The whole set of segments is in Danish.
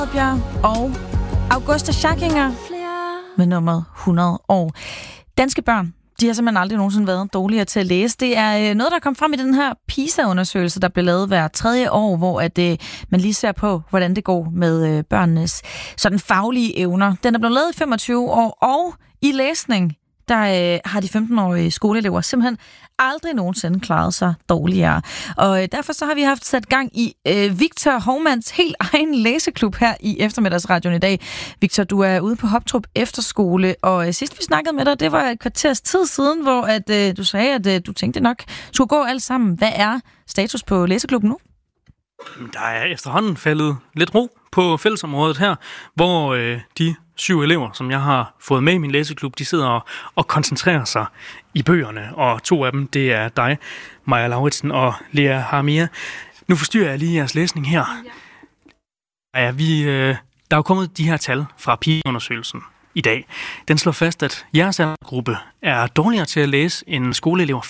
Bjerg og Augusta Schackinger med nummeret 100 år. Danske børn, de har simpelthen aldrig nogensinde været dårligere til at læse. Det er noget, der kom frem i den her PISA-undersøgelse, der blev lavet hver 3. år, hvor man lige ser på, hvordan det går med børnenes sådan faglige evner. Den er blevet lavet i 25 år, og i læsning, der har de 15-årige skoleelever simpelthen aldrig nogensinde klaret sig dårligere. Og derfor så har vi haft sat gang i Victor Hovmans helt egen læseklub her i eftermiddagsradioen i dag. Victor, du er ude på Hoptrup Efterskole, og sidst vi snakkede med dig, det var et kvarters tid siden, hvor du sagde, at du tænkte nok skulle gå alt sammen. Hvad er status på læseklubben nu? Der er efterhånden faldet lidt ro på fællesområdet her, hvor de 7 elever, som jeg har fået med i min læseklub, de sidder og koncentrerer sig i bøgerne, og 2 af dem, det er dig, Maja Lauritsen og Lea Harmia. Nu forstyrrer jeg lige jeres læsning her. Ja, der er jo kommet de her tal fra PISA-undersøgelsen i dag. Den slår fast, at jeres aldersgruppe er dårligere til at læse end skoleelever.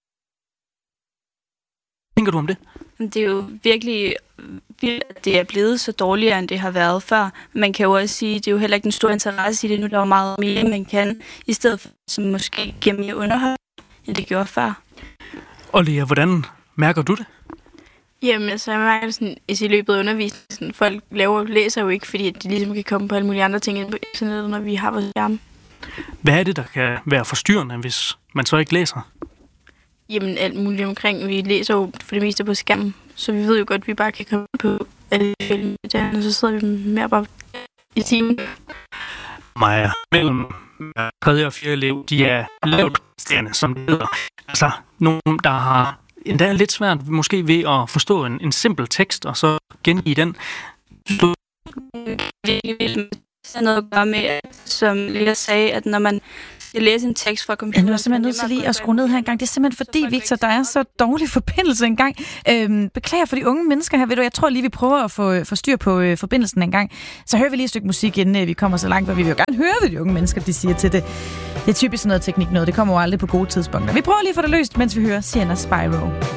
Hvad tænker du om det? Det er jo virkelig vildt, at det er blevet så dårligere, end det har været før. Man kan jo også sige, at det er jo heller ikke en stor interesse i det nu. Der er jo meget mere, man kan, i stedet for, som måske giver mere underhold, end det gjorde før. Og Lea, hvordan mærker du det? Jamen, altså, jeg mærker sådan, i løbet af undervisningen, folk læser jo ikke, fordi de ligesom kan komme på alle mulige andre ting ind på internettet, når vi har vores skærm. Hvad er det, der kan være forstyrrende, hvis man så ikke læser? Jamen, alt muligt omkring. Vi læser jo for det meste på skærmen, så vi ved jo godt, at vi bare kan komme på alle film, og så sidder vi mere bare i timen. Maja, mellem 3. og 4. elev, de er lavt præsterende, som det hedder. Altså, nogen, der har endda lidt svært måske ved at forstå en simpel tekst, og så gengive den. Det har noget at gøre med, som Lea sagde, at når man læse en tekst fra computeren. Jeg er simpelthen nødt til lige at skrue ned her en gang. Det er simpelthen fordi, Victor, der er så dårlig forbindelse en gang. Beklager for de unge mennesker her. Ved du, jeg tror lige, vi prøver at få styr på forbindelsen en gang. Så hører vi lige et stykke musik, inden vi kommer så langt, hvor vi vil jo gerne høre, hvad de unge mennesker de siger til det. Det er typisk sådan noget teknik noget. Det kommer jo aldrig på gode tidspunkter. Vi prøver lige at få det løst, mens vi hører Sienna Spyro.